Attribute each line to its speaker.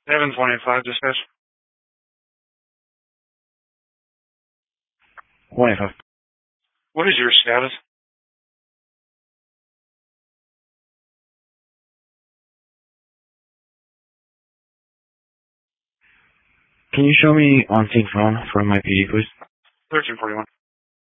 Speaker 1: Evans 185, dispatch.
Speaker 2: 185.
Speaker 1: What is your status?
Speaker 2: Can you show me on sync phone from my PD, please?
Speaker 1: 1341.